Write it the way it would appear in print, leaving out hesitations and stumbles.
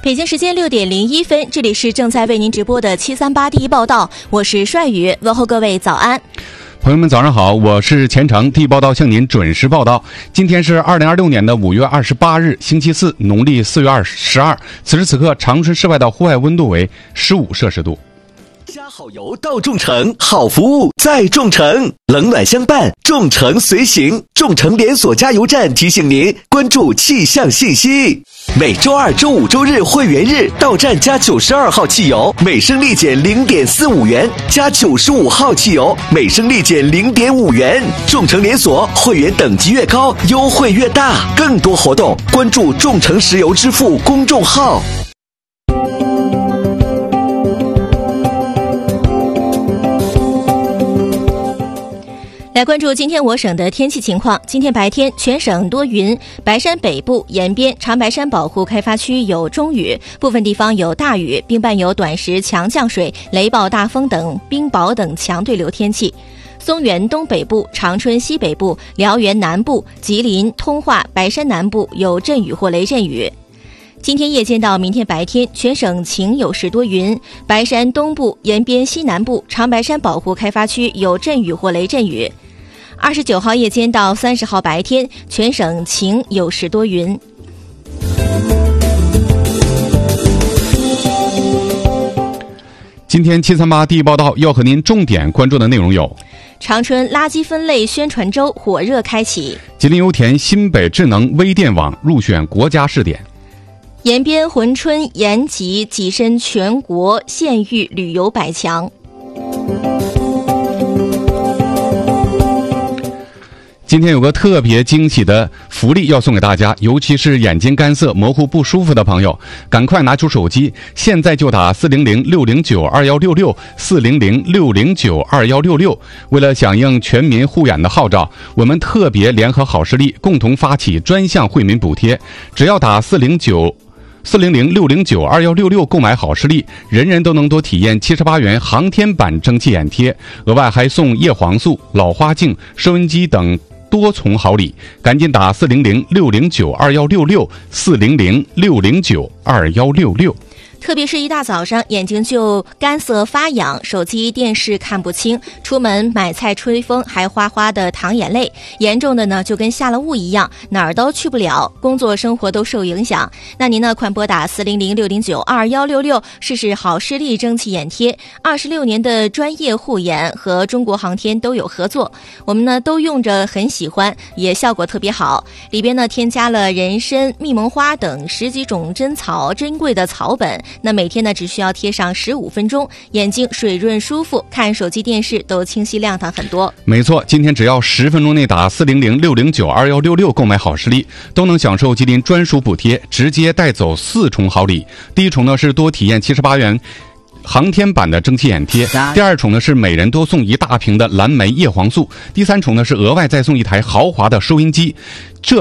北京时间6点01分，这里是正在为您直播的738第一报道，我是帅宇，问候各位早安。 朋友们早上好，我是钱程，第一报道向您准时报道。今天是2026年的5月28日，星期四，农历4月12。此时此刻，长春市外的户外温度为15摄氏度。 加好油到众诚，好服务在众诚，冷暖相伴，众诚随行。众诚连锁加油站提醒您关注气象信息。每周二、周五、周日会员日到站加92号汽油，每升力减0.45元；加95号汽油，每升力减0.5元。众诚连锁会员等级越高，优惠越大。更多活动关注众诚石油支付公众号。 来关注今天我省的天气情况。今天白天全省多云，白山北部沿边长白山保护开发区有中雨，部分地方有大雨，并伴有短时强降水、雷暴大风等冰雹等强对流天气。松原东北部、长春西北部、辽源南部、吉林、通化、白山南部有阵雨或雷阵雨。今天夜间到明天白天，全省晴有时多云，白山东部沿边西南部、长白山保护开发区有阵雨或雷阵雨。29号夜间到30号白天，全省晴有时多云。 今天738第一报道要和您重点关注的内容有： 长春垃圾分类宣传周火热开启； 吉林油田新北智能微电网入选国家试点； 延边珲春延吉跻身全国县域旅游100强。 今天有个特别惊喜的福利要送给大家，尤其是眼睛干涩、模糊不舒服的朋友，赶快拿出手机，现在就打400-609-2166 400-609-2166。为了响应全民护眼的号召，我们特别联合好视力，共同发起专项惠民补贴，只要打400-609-2166购买好视力，人人都能多体验78元航天版蒸汽眼贴，额外还送叶黄素、老花镜、收音机等多重好礼，赶紧打400-609-2166 400-609-2166。 特别是一大早上眼睛就干涩发痒，手机电视看不清，出门买菜吹风还哗哗的淌眼泪，严重的呢就跟下了雾一样，哪儿都去不了，工作生活都受影响。那您呢快拨打400-609-2166试试好视力蒸汽眼贴，26年的专业护眼和中国航天都有合作，我们呢都用着很喜欢，也效果特别好。里边呢添加了人参、蜜蒙花等10几种珍草珍贵的草本，那每天呢只需要贴上15分钟，眼睛水润舒服，看手机电视都清晰亮堂很多。 没错，今天只要10分钟内打400-609-2166购买好视力，都能享受吉林专属补贴，直接带走4重好礼。第一重呢是多体验78元航天版的蒸汽眼贴，第二重呢是每人多送1大瓶的蓝莓叶黄素，第3重呢是额外再送1台豪华的收音机。这